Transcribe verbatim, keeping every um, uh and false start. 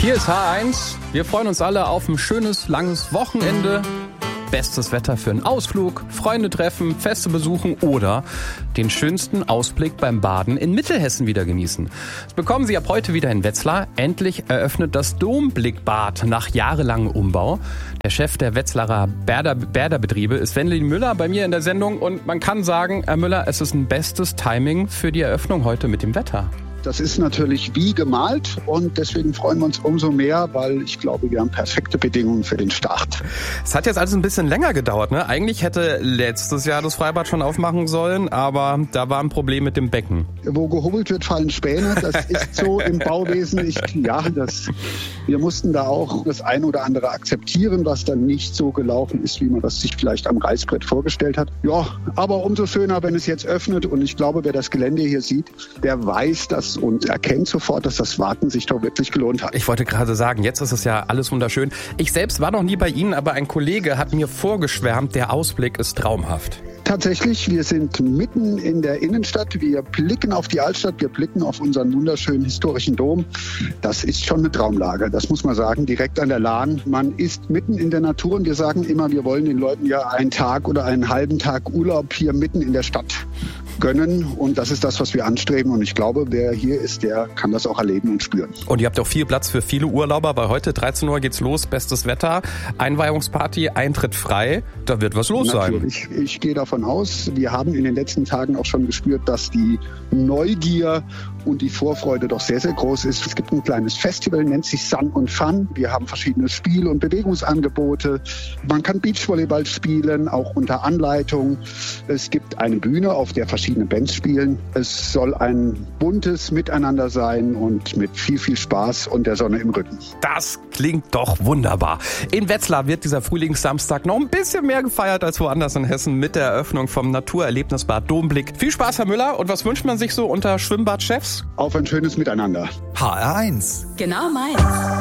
Hier ist H eins. Wir freuen uns alle auf ein schönes, langes Wochenende. Bestes Wetter für einen Ausflug, Freunde treffen, Feste besuchen oder den schönsten Ausblick beim Baden in Mittelhessen wieder genießen. Das bekommen Sie ab heute wieder in Wetzlar. Endlich eröffnet das Domblickbad nach jahrelangem Umbau. Der Chef der Wetzlarer Bäder, Bäderbetriebe ist Wendelin Müller bei mir in der Sendung. Und man kann sagen, Herr Müller, es ist ein bestes Timing für die Eröffnung heute mit dem Wetter. Das ist natürlich wie gemalt und deswegen freuen wir uns umso mehr, weil ich glaube, wir haben perfekte Bedingungen für den Start. Es hat jetzt alles ein bisschen länger gedauert, ne? Eigentlich hätte letztes Jahr das Freibad schon aufmachen sollen, aber da war ein Problem mit dem Becken. Wo gehobelt wird, fallen Späne. Das ist so im Bauwesen. Ich, ja, das, wir mussten da auch das eine oder andere akzeptieren, was dann nicht so gelaufen ist, wie man das sich vielleicht am Reißbrett vorgestellt hat. Ja, aber umso schöner, wenn es jetzt öffnet und ich glaube, wer das Gelände hier sieht, der weiß das und erkennt sofort, dass das Warten sich doch wirklich gelohnt hat. Ich wollte gerade sagen, jetzt ist es ja alles wunderschön. Ich selbst war noch nie bei Ihnen, aber ein Kollege hat mir vorgeschwärmt, der Ausblick ist traumhaft. Tatsächlich, wir sind mitten in der Innenstadt. Wir blicken auf die Altstadt, wir blicken auf unseren wunderschönen historischen Dom. Das ist schon eine Traumlage, das muss man sagen, direkt an der Lahn. Man ist mitten in der Natur und wir sagen immer, wir wollen den Leuten ja einen Tag oder einen halben Tag Urlaub hier mitten in der Stadt gönnen und das ist das, was wir anstreben und ich glaube, wer hier ist, der kann das auch erleben und spüren. Und ihr habt auch viel Platz für viele Urlauber, weil heute dreizehn Uhr geht's los, bestes Wetter, Einweihungsparty, Eintritt frei, da wird was los sein. Natürlich, ich, ich gehe davon aus, wir haben in den letzten Tagen auch schon gespürt, dass die Neugier und die Vorfreude doch sehr, sehr groß ist. Es gibt ein kleines Festival, nennt sich Sun und Fun. Wir haben verschiedene Spiel- und Bewegungsangebote. Man kann Beachvolleyball spielen, auch unter Anleitung. Es gibt eine Bühne, auf der verschiedene Bands spielen. Es soll ein buntes Miteinander sein und mit viel, viel Spaß und der Sonne im Rücken. Das klingt doch wunderbar. In Wetzlar wird dieser Frühlingssamstag noch ein bisschen mehr gefeiert als woanders in Hessen mit der Eröffnung vom Naturerlebnisbad Domblick. Viel Spaß, Herr Müller. Und was wünscht man sich so unter Schwimmbadchefs? Auf ein schönes Miteinander. H R eins. Genau meins.